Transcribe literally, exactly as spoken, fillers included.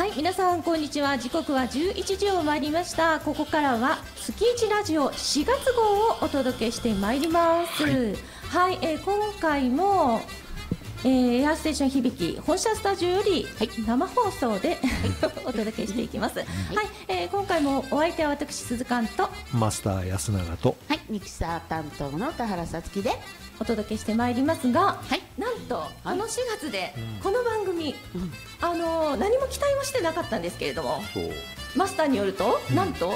、皆さんこんにちは。時刻はじゅういちじを回りました。ここからは月一ラジオしがつ号をお届けしてまいります。はい、はい、えー、今回もえー、エアステーション響き本社スタジオより生放送で、はい、お届けしていきます。はい、はい、えー、今回もお相手は私鈴鹿とマスター安永と、 はい、ミキサー担当の田原さつきでお届けしてまいりますが、はい、なんとあのしがつでこの番組、うん、あのー、何も期待はしてなかったんですけれども、マスターによると、うん、なんと